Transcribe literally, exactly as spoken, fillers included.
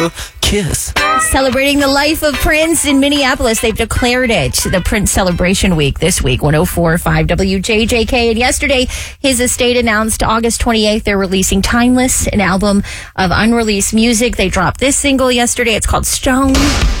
kiss. Celebrating the life of Prince in Minneapolis. They've declared it the Prince Celebration Week this week, one oh four point five W J J K. And yesterday, his estate announced August twenty-eighth, they're releasing Timeless, an album of unreleased music. They dropped this single yesterday. It's called Stone.